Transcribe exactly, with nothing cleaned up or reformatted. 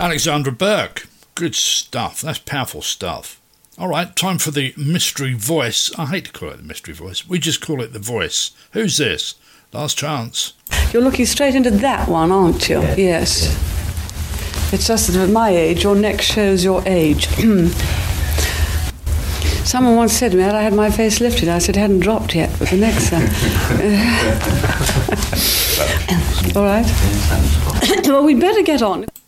Alexandra Burke. Good stuff. That's powerful stuff. All right, time for the mystery voice. I hate to call it the mystery voice. We just call it the voice. Who's this? Last chance. You're looking straight into that one, aren't you? Yes. It's just that at my age, your neck shows your age. Someone once said to me that I had my face lifted. I said it hadn't dropped yet, but the next one. All right. Well, we'd better get on.